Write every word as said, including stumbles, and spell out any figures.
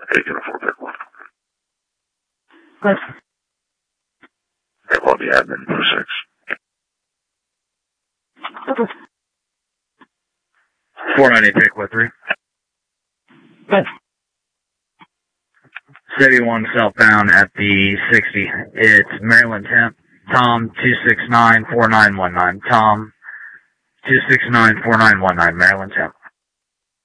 eight uniform pick one. Good. Hey, well, the admin number six. Okay. four ninety pick with three. Good. City one southbound at the sixty. It's Maryland Temp. Tom two six nine four nine one nine. Tom two six nine four nine one nine. Maryland Temp.